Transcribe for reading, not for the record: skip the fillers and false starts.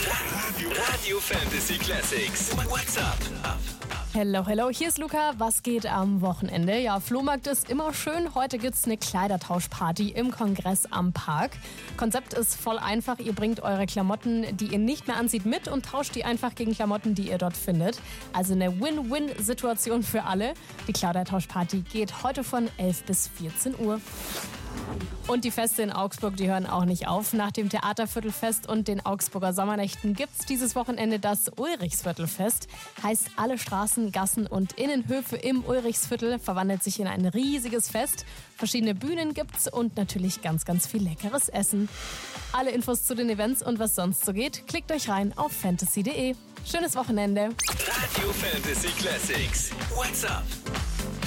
Radio Fantasy Classics. What's up? Hello, hier ist Luca. Was geht am Wochenende? Ja, Flohmarkt ist immer schön. Heute gibt's eine Kleidertauschparty im Kongress am Park. Konzept ist voll einfach. Ihr bringt eure Klamotten, die ihr nicht mehr anzieht, mit und tauscht die einfach gegen Klamotten, die ihr dort findet. Also eine Win-Win-Situation für alle. Die Kleidertauschparty geht heute von 11 bis 14 Uhr. Und die Feste in Augsburg, die hören auch nicht auf. Nach dem Theaterviertelfest und den Augsburger Sommernächten gibt's dieses Wochenende das Ulrichsviertelfest. Heißt, alle Straßen, Gassen und Innenhöfe im Ulrichsviertel verwandelt sich in ein riesiges Fest. Verschiedene Bühnen gibt's und natürlich ganz, ganz viel leckeres Essen. Alle Infos zu den Events und was sonst so geht, klickt euch rein auf fantasy.de. Schönes Wochenende. Radio Fantasy Classics. What's up?